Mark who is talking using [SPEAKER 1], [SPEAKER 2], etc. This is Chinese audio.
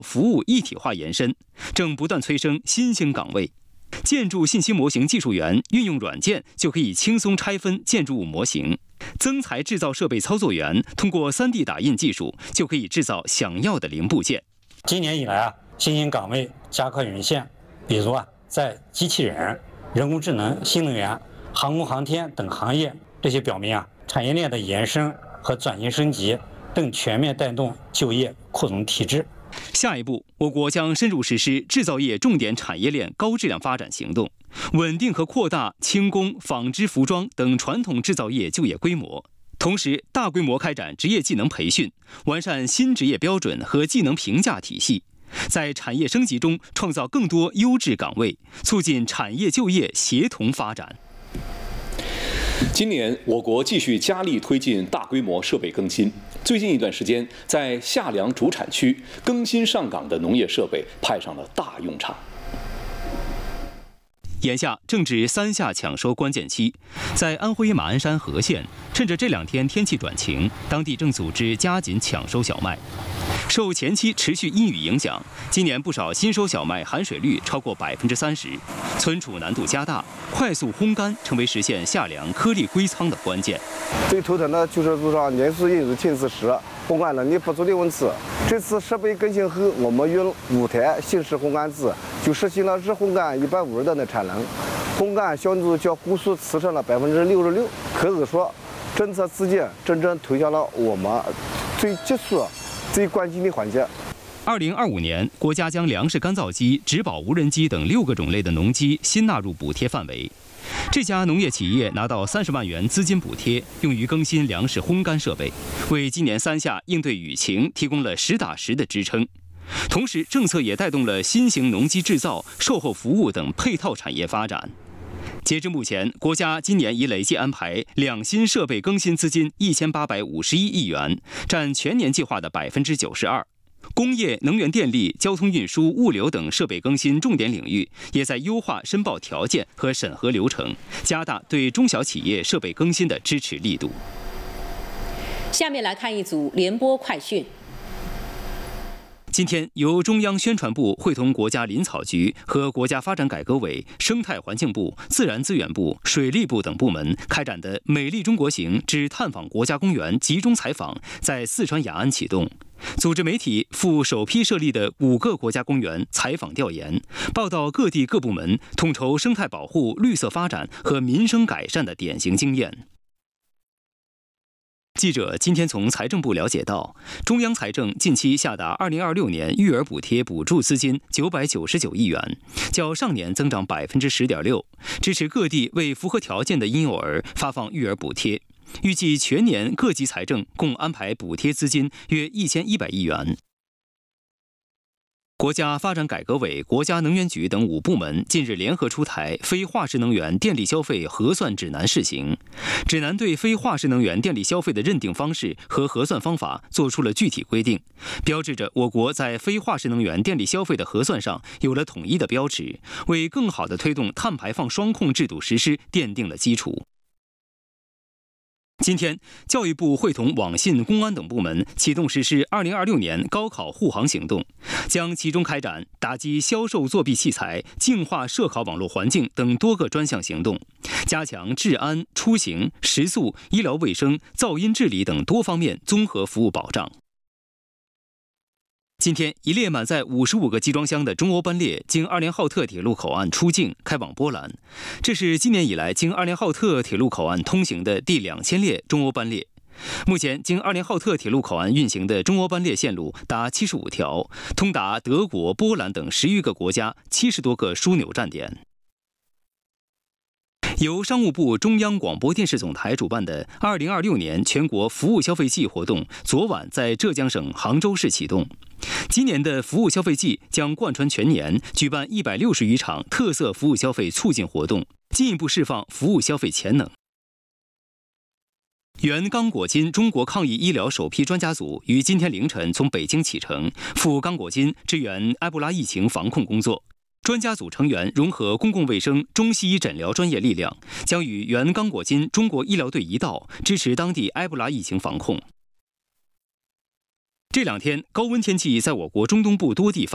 [SPEAKER 1] 服务一体化延伸，正不断催生新兴岗位。建筑信息模型技术员运用软件就可以轻松拆分建筑物模型，增材制造设备操作员通过3D 打印技术就可以制造想要的零部件。
[SPEAKER 2] 今年以来新兴岗位加快涌现，比如在机器人、人工智能、新能源、航空航天等行业，这些表明产业链的延伸和转型升级正全面带动就业扩容提质。
[SPEAKER 1] 下一步，我国将深入实施制造业重点产业链高质量发展行动，稳定和扩大轻工、纺织、服装等传统制造业就业规模，同时大规模开展职业技能培训，完善新职业标准和技能评价体系，在产业升级中创造更多优质岗位，促进产业就业协同发展。
[SPEAKER 3] 今年，我国继续加力推进大规模设备更新。最近一段时间，在夏粮主产区更新上岗的农业设备派上了大用场。
[SPEAKER 1] 眼下正值3夏抢收关键期，在安徽马鞍山和县，趁着这2天天气转晴，当地正组织加紧抢收小麦。受前期持续阴雨影响，今年不少新收小麦含水率超过30%，存储难度加大，快速烘干成为实现夏粮颗粒归仓的关键。
[SPEAKER 4] 最头疼的就是路上年数因晴时烘干能力不足的问题。这次设备更新后，我们用5台新式烘干机，就实现了日烘干150吨的产能，烘干效率较估算提升了66%。可以说，政策资金真正投向了我们最急速、最关键的环节。
[SPEAKER 1] 2025年，国家将粮食干燥机、植保无人机等6个种类的农机新纳入补贴范围。这家农业企业拿到30万元资金补贴，用于更新粮食烘干设备，为今年3夏应对雨情提供了实打实的支撑。同时，政策也带动了新型农机制造、售后服务等配套产业发展。截至目前，国家今年已累计安排2新设备更新资金1851亿元，占全年计划的92%。工业、能源电力、交通运输、物流等设备更新重点领域，也在优化申报条件和审核流程，加大对中小企业设备更新的支持力度。
[SPEAKER 5] 下面来看一组联播快讯。
[SPEAKER 1] 今天，由中央宣传部会同国家林草局和国家发展改革委、生态环境部、自然资源部、水利部等部门开展的“美丽中国行”之探访国家公园集中采访在四川雅安启动。组织媒体赴首批设立的5个国家公园采访调研，报道各地各部门统筹生态保护、绿色发展和民生改善的典型经验。记者今天从财政部了解到，中央财政近期下达2026年育儿补贴补助资金999亿元，较上年增长10.6%，支持各地为符合条件的婴幼儿发放育儿补贴。预计全年各级财政共安排补贴资金约1100亿元。国家发展改革委、国家能源局等5部门近日联合出台非化石能源电力消费核算指南试行，指南对非化石能源电力消费的认定方式和核算方法作出了具体规定，标志着我国在非化石能源电力消费的核算上有了统一的标尺，为更好地推动碳排放双控制度实施奠定了基础。今天，教育部会同网信、公安等部门启动实施2026年高考护航行动，将集中开展打击销售作弊器材、净化涉考网络环境等多个专项行动，加强治安、出行、食宿、医疗卫生、噪音治理等多方面综合服务保障。今天，一列满载55个集装箱的中欧班列经阿联浩特铁路口岸出境，开往波兰。这是今年以来经阿联浩特铁路口岸通行的第2000列中欧班列。目前，经阿联浩特铁路口岸运行的中欧班列线路达75条，通达德国、波兰等10余个国家70多个枢纽站点。由商务部中央广播电视总台主办的2026年全国服务消费季活动，昨晚在浙江省杭州市启动。今年的服务消费季将贯穿全年，举办160余场特色服务消费促进活动，进一步释放服务消费潜能。原刚果金中国抗疫医疗首批专家组于今天凌晨从北京启程，赴刚果金支援埃博拉疫情防控工作。专家组成员融合公共卫生、中西医诊疗专业力量，将与原刚果金中国医疗队一道，支持当地埃博拉疫情防控。 这2天高温天气在我国中东部多地